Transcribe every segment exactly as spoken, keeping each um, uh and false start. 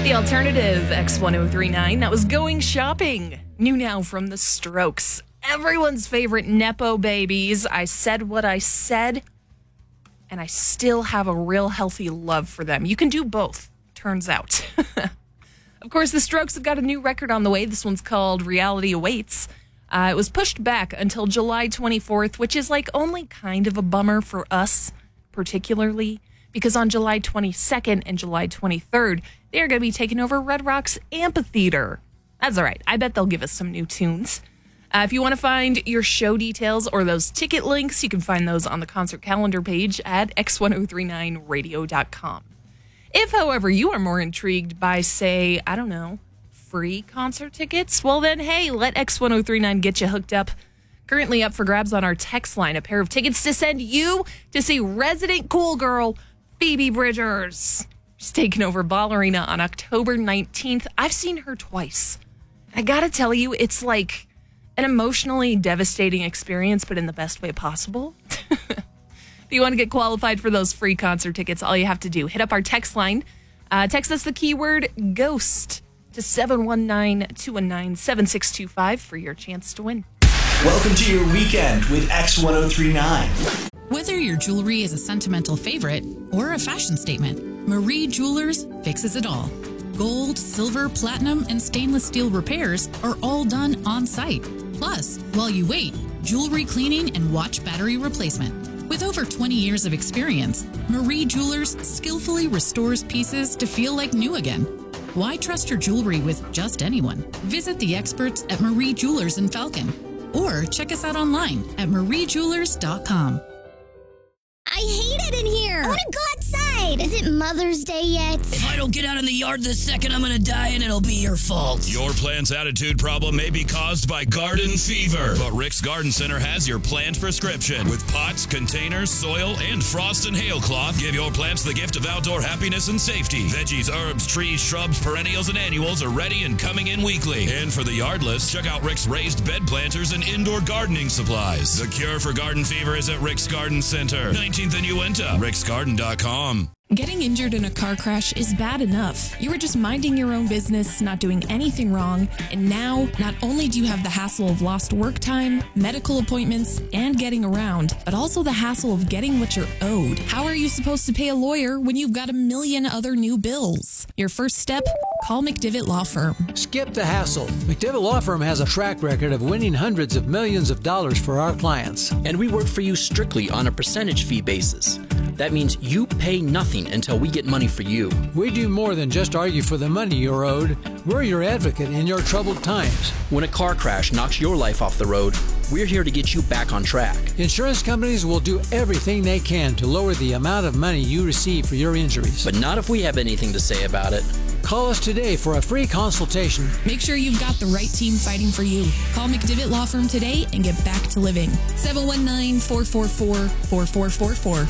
The alternative, X ten thirty-nine, that was Going Shopping. New now from The Strokes. Everyone's favorite Nepo babies. I said what I said, and I still have a real healthy love for them. You can do both, turns out. Of course, The Strokes have got a new record on the way. This one's called Reality Awaits. Uh, it was pushed back until July twenty-fourth, which is like only kind of a bummer for us, particularly, because on July twenty-second and July twenty-third, they're going to be taking over Red Rocks Amphitheater. That's all right. I bet they'll give us some new tunes. Uh, if you want to find your show details or those ticket links, you can find those on the concert calendar page at x ten thirty-nine radio dot com. If, however, you are more intrigued by, say, I don't know, free concert tickets, well then, hey, let X ten thirty-nine get you hooked up. Currently up for grabs on our text line, a pair of tickets to send you to see resident cool girl Phoebe Bridgers. She's taking over Ball Arena on October nineteenth. I've seen her twice. I gotta tell you, it's like an emotionally devastating experience, but in the best way possible. If you want to get qualified for those free concert tickets, all you have to do, hit up our text line. Uh, text us the keyword GHOST to seven one nine, two one nine, seven six two five for your chance to win. Welcome to your weekend with X ten thirty-nine. Whether your jewelry is a sentimental favorite or a fashion statement, Marie Jewelers fixes it all. Gold, silver, platinum, and stainless steel repairs are all done on site. Plus, while you wait, jewelry cleaning and watch battery replacement. With over twenty years of experience, Marie Jewelers skillfully restores pieces to feel like new again. Why trust your jewelry with just anyone? Visit the experts at Marie Jewelers in Falcon or check us out online at marie jewelers dot com. I hate it in here. I want to go outside. Is it Mother's Day yet? If I don't get out in the yard this second, I'm going to die and it'll be your fault. Your plant's attitude problem may be caused by garden fever, but Rick's Garden Center has your plant prescription. With pots, containers, soil, and frost and hail cloth, give your plants the gift of outdoor happiness and safety. Veggies, herbs, trees, shrubs, perennials, and annuals are ready and coming in weekly. And for the yardless, check out Rick's raised bed planters and indoor gardening supplies. The cure for garden fever is at Rick's Garden Center, nineteenth and Uinta, ricks garden dot com. Getting injured in a car crash is bad enough. You were just minding your own business, not doing anything wrong, and now not only do you have the hassle of lost work time, medical appointments, and getting around, but also the hassle of getting what you're owed. How are you supposed to pay a lawyer when you've got a million other new bills? Your first step? Call McDivitt Law Firm. Skip the hassle. McDivitt Law Firm has a track record of winning hundreds of millions of dollars for our clients. And we work for you strictly on a percentage fee basis. That means you pay nothing until we get money for you. We do more than just argue for the money you're owed. We're your advocate in your troubled times. When a car crash knocks your life off the road, we're here to get you back on track. Insurance companies will do everything they can to lower the amount of money you receive for your injuries. But not if we have anything to say about it. Call us today for a free consultation. Make sure you've got the right team fighting for you. Call McDivitt Law Firm today and get back to living. seven one nine, four four four, four four four four.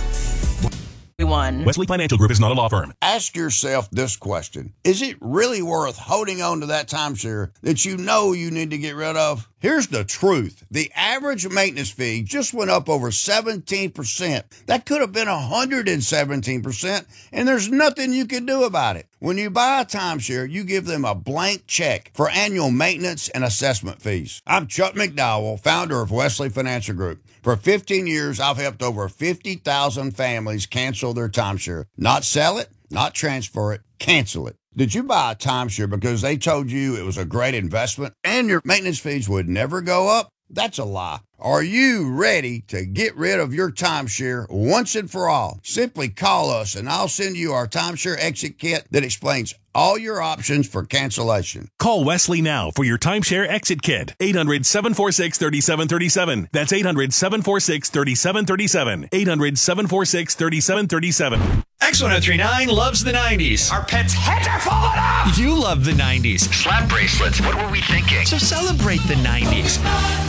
One. Wesley Financial Group is not a law firm. Ask yourself this question. Is it really worth holding on to that timeshare that you know you need to get rid of? Here's the truth. The average maintenance fee just went up over seventeen percent. That could have been one hundred seventeen percent, and there's nothing you can do about it. When you buy a timeshare, you give them a blank check for annual maintenance and assessment fees. I'm Chuck McDowell, founder of Wesley Financial Group. For fifteen years, I've helped over fifty thousand families cancel their timeshare. Not sell it, not transfer it, cancel it. Did you buy a timeshare because they told you it was a great investment and your maintenance fees would never go up? That's a lie. Are you ready to get rid of your timeshare once and for all? Simply call us and I'll send you our timeshare exit kit that explains all your options for cancellation. Call Wesley now for your timeshare exit kit. eight hundred, seven four six, three seven three seven. That's eight hundred, seven four six, three seven three seven. eight hundred, seven four six, three seven three seven. X ten thirty-nine loves the nineties. Our pets' heads are falling off! You love the nineties. Slap bracelets, what were we thinking? So celebrate the nineties.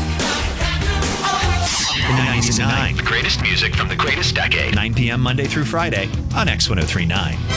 The nineties and nine. The greatest music from the greatest decade. nine p.m. Monday through Friday on X ten thirty-nine.